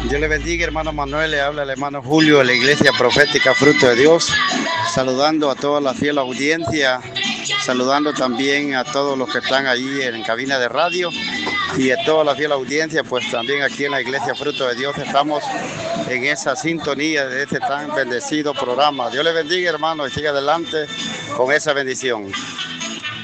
Dios le bendiga, hermano Manuel, le habla el hermano Julio de la Iglesia Profética Fruto de Dios, saludando a toda la fiel audiencia, saludando también a todos los que están ahí en cabina de radio y a toda la fiel audiencia, pues también aquí en la Iglesia Fruto de Dios estamos en esa sintonía de este tan bendecido programa. Dios le bendiga, hermano, y siga adelante con esa bendición.